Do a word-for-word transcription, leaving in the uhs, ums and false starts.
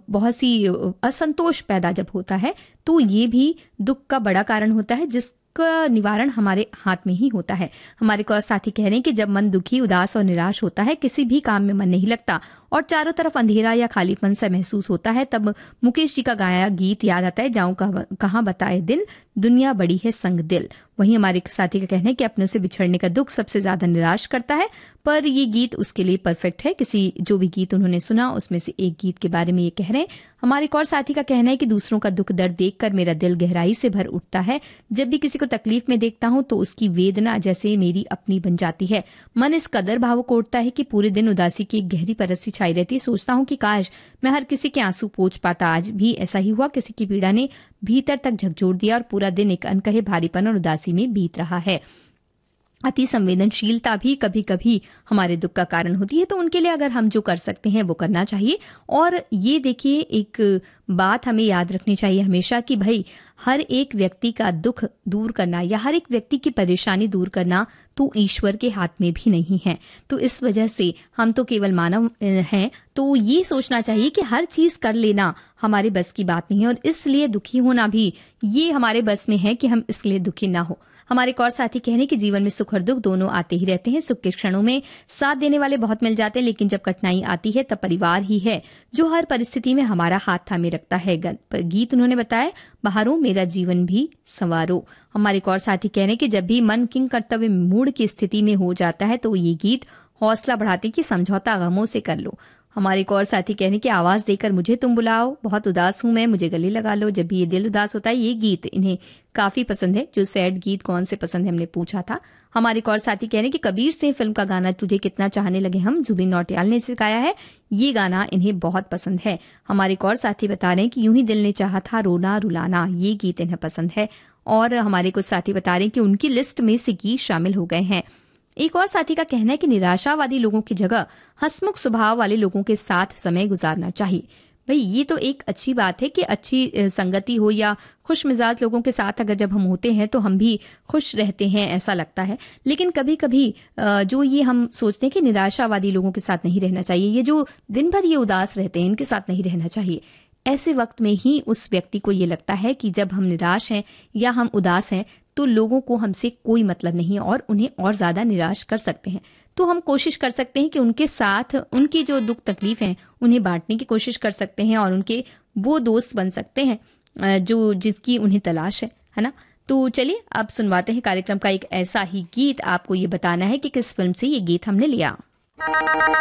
बहुत सी असंतोष पैदा जब होता है तो ये भी दुख का बड़ा कारण होता है, जिस का निवारण हमारे हाथ में ही होता है। हमारे को साथी कह रहे हैं कि जब मन दुखी, उदास और निराश होता है, किसी भी काम में मन नहीं लगता और चारों तरफ अंधेरा या खालीपन सा महसूस होता है, तब मुकेश जी का गाया गीत याद आता है, जाऊं कहां बताए दिल, दुनिया बड़ी है संग दिल। वहीं हमारे साथी का कहना है कि अपनों से बिछड़ने का दुख सबसे ज्यादा निराश करता है, पर ये गीत उसके लिए परफेक्ट है। किसी जो भी गीत उन्होंने सुना उसमें से एक गीत के बारे में ये कह रहे हैं। हमारे एक और साथी का कहना है कि दूसरों का दुख दर्द देखकर मेरा दिल गहराई से भर उठता है। जब भी किसी को तकलीफ में देखता हूं तो उसकी वेदना जैसे मेरी अपनी बन जाती है। मन इस कदर भावुक उठता है कि पूरे दिन उदासी की एक गहरी परत सी छाई रहती है। सोचता हूं कि काश मैं हर किसी के आंसू पोंछ पाता। आज भी ऐसा ही हुआ, किसी की पीड़ा ने भीतर तक झकझोर दिया और पूरा दिन एक अनकहे भारीपन और उदासी में बीत रहा है। अति संवेदनशीलता भी कभी कभी हमारे दुख का कारण होती है, तो उनके लिए अगर हम जो कर सकते हैं वो करना चाहिए। और ये देखिए, एक बात हमें याद रखनी चाहिए हमेशा कि भाई हर एक व्यक्ति का दुख दूर करना या हर एक व्यक्ति की परेशानी दूर करना तो ईश्वर के हाथ में भी नहीं है। तो इस वजह से हम तो केवल मानव हैं, तो ये सोचना चाहिए कि हर चीज कर लेना हमारे बस की बात नहीं है और इसलिए दुखी होना भी ये हमारे बस में है कि हम इसलिए दुखी ना हो। हमारे एक और साथी कह रहे हैं कि जीवन में सुख और दुख दोनों आते ही रहते हैं। सुख के क्षणों में साथ देने वाले बहुत मिल जाते हैं, लेकिन जब कठिनाई आती है तब परिवार ही है जो हर परिस्थिति में हमारा हाथ थामे रखता है। गीत उन्होंने बताया, बहारो मेरा जीवन भी संवारो। हमारे एक और साथी कह रहे हैं कि जब भी मन किंग कर्तव्य मूड की स्थिति में हो जाता है तो ये गीत हौसला बढ़ाते कि समझौता गमों से कर लो। हमारे एक और साथी कह रहे हैं कि आवाज देकर मुझे तुम बुलाओ, बहुत उदास हूं मैं, मुझे गले लगा लो। जब भी ये दिल उदास होता है, ये गीत इन्हें काफी पसंद है। जो सैड गीत कौन से पसंद है हमने पूछा था। हमारे एक और साथी कह रहे हैं कि कबीर सिंह फिल्म का गाना तुझे कितना चाहने लगे हम, जुबिन नौटियाल ने सिखाया है, ये गाना इन्हें बहुत पसंद है। हमारे एक और साथी बता रहे हैं कि यूं ही दिल ने चाहा था रोना रुलाना, ये गीत इन्हें पसंद है। और हमारे कुछ साथी बता रहे हैं कि उनकी लिस्ट में से गीत शामिल हो गए हैं। एक और साथी का कहना है कि निराशावादी लोगों की जगह हंसमुख स्वभाव वाले लोगों के साथ समय गुजारना चाहिए। भाई ये तो एक अच्छी बात है कि अच्छी संगति हो या खुश मिजाज लोगों के साथ अगर जब हम होते हैं तो हम भी खुश रहते हैं, ऐसा लगता है। लेकिन कभी कभी जो ये हम सोचते हैं कि निराशावादी लोगों के साथ नहीं रहना चाहिए, ये जो दिन भर ये उदास रहते हैं इनके साथ नहीं रहना चाहिए। ऐसे वक्त में ही उस व्यक्ति को ये लगता है कि जब हम निराश हैं या हम उदास हैं तो लोगों को हमसे कोई मतलब नहीं और उन्हें और ज्यादा निराश कर सकते हैं। तो हम कोशिश कर सकते हैं कि उनके साथ उनकी जो दुख तकलीफ है उन्हें बांटने की कोशिश कर सकते हैं और उनके वो दोस्त बन सकते हैं जो जिसकी उन्हें तलाश है, है ना। तो चलिए अब सुनवाते हैं कार्यक्रम का एक ऐसा ही गीत। आपको ये बताना है कि किस फिल्म से ये गीत हमने लिया।